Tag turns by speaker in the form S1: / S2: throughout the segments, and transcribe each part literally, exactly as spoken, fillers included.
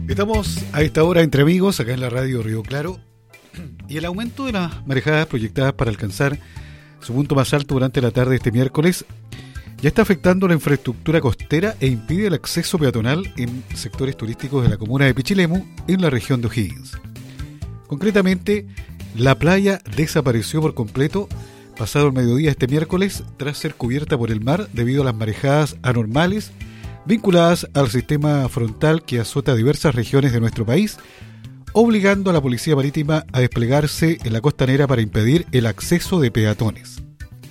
S1: Estamos a esta hora entre amigos, acá en la radio Río Claro, y el aumento de las marejadas proyectadas para alcanzar su punto más alto durante la tarde de este miércoles ya está afectando la infraestructura costera e impide el acceso peatonal en sectores turísticos de la comuna de Pichilemu, en la región de O'Higgins. Concretamente, la playa desapareció por completo pasado el mediodía este miércoles tras ser cubierta por el mar debido a las marejadas anormales vinculadas al sistema frontal que azota diversas regiones de nuestro país, obligando a la Policía Marítima a desplegarse en la costanera para impedir el acceso de peatones.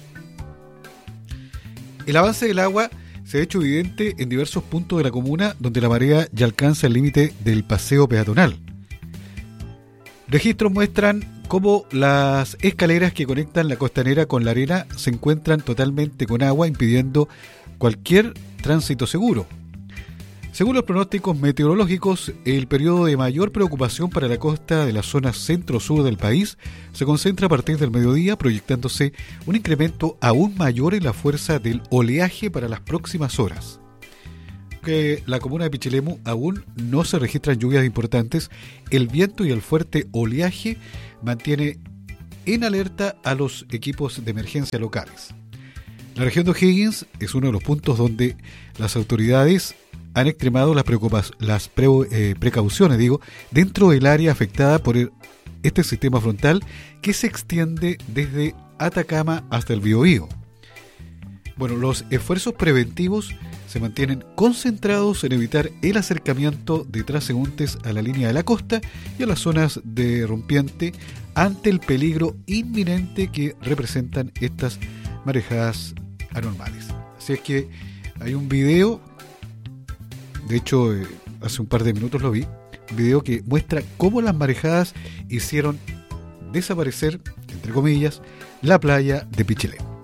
S1: El avance del agua se ha hecho evidente en diversos puntos de la comuna donde la marea ya alcanza el límite del paseo peatonal. Registros muestran cómo las escaleras que conectan la costanera con la arena se encuentran totalmente con agua, impidiendo cualquier tránsito seguro. Según los pronósticos meteorológicos, el periodo de mayor preocupación para la costa de la zona centro-sur del país se concentra a partir del mediodía, proyectándose un incremento aún mayor en la fuerza del oleaje para las próximas horas. Que la comuna de Pichilemu aún no se registran lluvias importantes, el viento y el fuerte oleaje mantiene en alerta a los equipos de emergencia locales. La región de O'Higgins es uno de los puntos donde las autoridades han extremado las, preocupas, las pre, eh, precauciones digo, dentro del área afectada por el, este sistema frontal que se extiende desde Atacama hasta el Biobío. Bueno, los esfuerzos preventivos se mantienen concentrados en evitar el acercamiento de transeúntes a la línea de la costa y a las zonas de rompiente ante el peligro inminente que representan estas marejadas anormales. Así es que hay un video, de hecho eh, hace un par de minutos lo vi, un video que muestra cómo las marejadas hicieron desaparecer, entre comillas, la playa de Pichilemu.